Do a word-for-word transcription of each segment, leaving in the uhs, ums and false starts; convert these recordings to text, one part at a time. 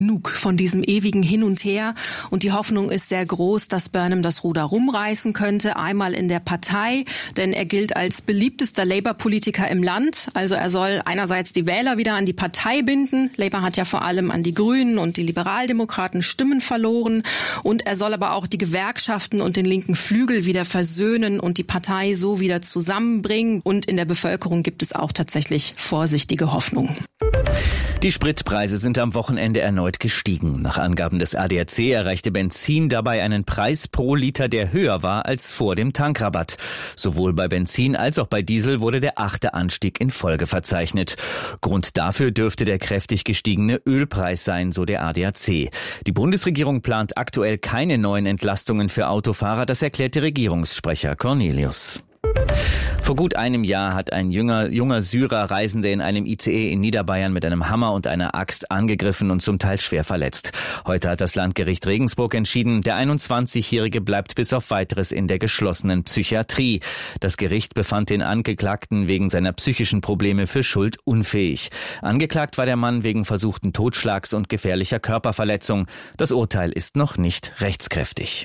Genug von diesem ewigen Hin und Her. Und die Hoffnung ist sehr groß, dass Burnham das Ruder rumreißen könnte. Einmal in der Partei, denn er gilt als beliebtester Labour-Politiker im Land. Also er soll einerseits die Wähler wieder an die Partei binden. Labour hat ja vor allem an die Grünen und die Liberaldemokraten Stimmen verloren. Und er soll aber auch die Gewerkschaften und den linken Flügel wieder versöhnen und die Partei so wieder zusammenbringen. Und in der Bevölkerung gibt es auch tatsächlich vorsichtige Hoffnung. Die Spritpreise sind am Wochenende erneut gestiegen. Nach Angaben des A D A C erreichte Benzin dabei einen Preis pro Liter, der höher war als vor dem Tankrabatt. Sowohl bei Benzin als auch bei Diesel wurde der achte Anstieg in Folge verzeichnet. Grund dafür dürfte der kräftig gestiegene Ölpreis sein, so der A D A C. Die Bundesregierung plant aktuell keine neuen Entlastungen für Autofahrer, das erklärte Regierungssprecher Cornelius. Vor gut einem Jahr hat ein junger, junger Syrer Reisende in einem I C E in Niederbayern mit einem Hammer und einer Axt angegriffen und zum Teil schwer verletzt. Heute hat das Landgericht Regensburg entschieden, der einundzwanzigjährige bleibt bis auf Weiteres in der geschlossenen Psychiatrie. Das Gericht befand den Angeklagten wegen seiner psychischen Probleme für schuldunfähig. Angeklagt war der Mann wegen versuchten Totschlags und gefährlicher Körperverletzung. Das Urteil ist noch nicht rechtskräftig.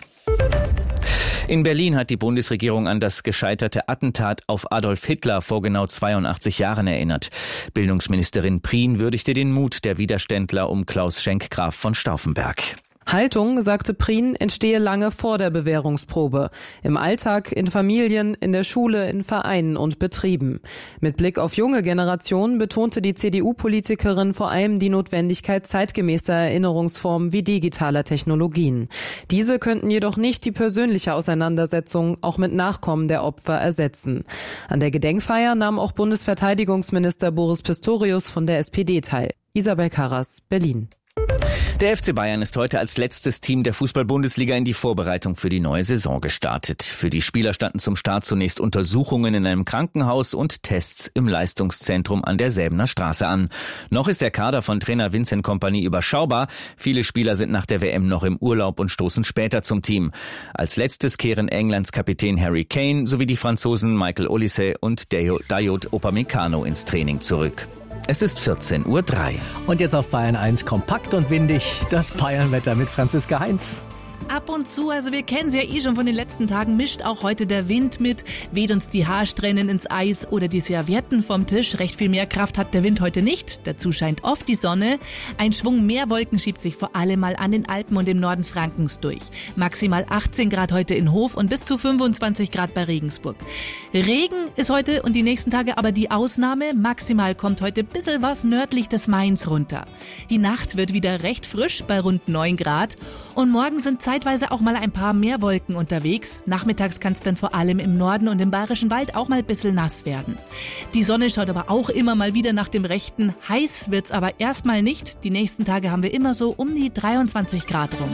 In Berlin hat die Bundesregierung an das gescheiterte Attentat auf Adolf Hitler vor genau zweiundachtzig Jahren erinnert. Bildungsministerin Prien würdigte den Mut der Widerständler um Klaus Schenk Graf von Stauffenberg. Haltung, sagte Prien, entstehe lange vor der Bewährungsprobe. Im Alltag, in Familien, in der Schule, in Vereinen und Betrieben. Mit Blick auf junge Generationen betonte die C D U-Politikerin vor allem die Notwendigkeit zeitgemäßer Erinnerungsformen wie digitaler Technologien. Diese könnten jedoch nicht die persönliche Auseinandersetzung auch mit Nachkommen der Opfer ersetzen. An der Gedenkfeier nahm auch Bundesverteidigungsminister Boris Pistorius von der S P D teil. Isabel Karras, Berlin. Der F C Bayern ist heute als letztes Team der Fußball-Bundesliga in die Vorbereitung für die neue Saison gestartet. Für die Spieler standen zum Start zunächst Untersuchungen in einem Krankenhaus und Tests im Leistungszentrum an der Säbener Straße an. Noch ist der Kader von Trainer Vincent Kompany überschaubar. Viele Spieler sind nach der W M noch im Urlaub und stoßen später zum Team. Als letztes kehren Englands Kapitän Harry Kane sowie die Franzosen Michael Olise und Dayot Upamecano ins Training zurück. Es ist vierzehn Uhr drei. Und jetzt auf Bayern eins, kompakt und windig, das Bayernwetter mit Franziska Heinz. Ab und zu, also wir kennen sie ja eh schon von den letzten Tagen, mischt auch heute der Wind mit, weht uns die Haarsträhnen ins Eis oder die Servietten vom Tisch. Recht viel mehr Kraft hat der Wind heute nicht. Dazu scheint oft die Sonne. Ein Schwung mehr Wolken schiebt sich vor allem mal an den Alpen und im Norden Frankens durch. Maximal achtzehn Grad heute in Hof und bis zu fünfundzwanzig Grad bei Regensburg. Regen ist heute und die nächsten Tage aber die Ausnahme. Maximal kommt heute ein bisschen was nördlich des Mains runter. Die Nacht wird wieder recht frisch bei rund neun Grad und morgen sind zeitweise auch mal ein paar mehr Wolken unterwegs. Nachmittags kann es dann vor allem im Norden und im Bayerischen Wald auch mal ein bisschen nass werden. Die Sonne schaut aber auch immer mal wieder nach dem Rechten. Heiß wird's aber erstmal nicht. Die nächsten Tage haben wir immer so um die dreiundzwanzig Grad rum.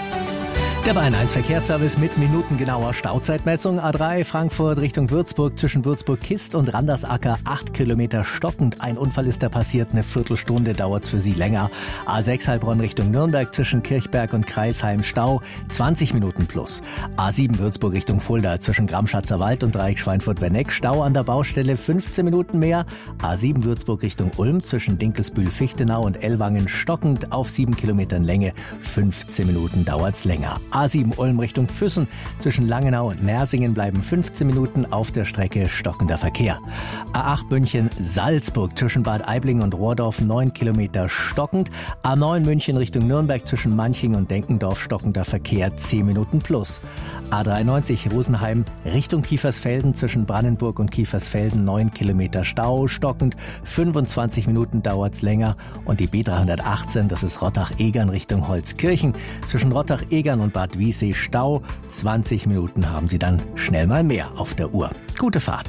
Der Bayern eins Verkehrsservice mit minutengenauer Stauzeitmessung. A drei Frankfurt Richtung Würzburg zwischen Würzburg-Kist und Randersacker acht Kilometer stockend. Ein Unfall ist da passiert, eine Viertelstunde dauert's für Sie länger. A sechs Heilbronn Richtung Nürnberg zwischen Kirchberg und Kreisheim Stau zwanzig Minuten plus. A sieben Würzburg Richtung Fulda zwischen Gramschatzer Wald und Dreieck Schweinfurt-Werneck Stau an der Baustelle fünfzehn Minuten mehr. A sieben Würzburg Richtung Ulm zwischen Dinkelsbühl-Fichtenau und Ellwangen stockend auf sieben Kilometern Länge. fünfzehn Minuten dauert's länger. A sieben Ulm Richtung Füssen zwischen Langenau und Mersingen bleiben fünfzehn Minuten auf der Strecke stockender Verkehr. A acht München Salzburg zwischen Bad Aibling und Rohrdorf neun Kilometer stockend. A neun München Richtung Nürnberg zwischen Manching und Denkendorf stockender Verkehr zehn Minuten plus. A dreiundneunzig Rosenheim Richtung Kiefersfelden zwischen Brandenburg und Kiefersfelden neun Kilometer Stau stockend. fünfundzwanzig Minuten dauert's länger. Und die B dreihundertachtzehn, das ist Rottach-Egern Richtung Holzkirchen zwischen Rottach-Egern und Bad Wiessee Stau. zwanzig Minuten haben Sie dann schnell mal mehr auf der Uhr. Gute Fahrt.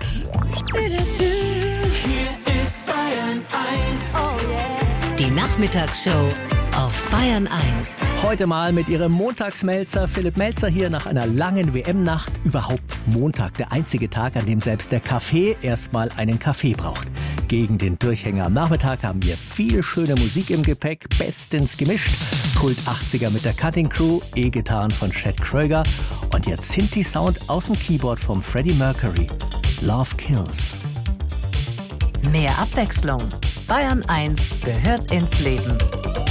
Hier ist Bayern eins. Oh yeah. Die Nachmittagsshow auf Bayern eins. Heute mal mit Ihrem Montagsmelzer. Philipp Melzer hier nach einer langen W M-Nacht. Überhaupt Montag, der einzige Tag, an dem selbst der Kaffee erstmal einen Kaffee braucht. Gegen den Durchhänger am Nachmittag haben wir viel schöne Musik im Gepäck, bestens gemischt. Kult achtziger mit der Cutting Crew, E-Gitarren von Chet Kröger und jetzt Synthi-Sound aus dem Keyboard vom Freddie Mercury. Love Kills. Mehr Abwechslung. Bayern eins gehört ins Leben.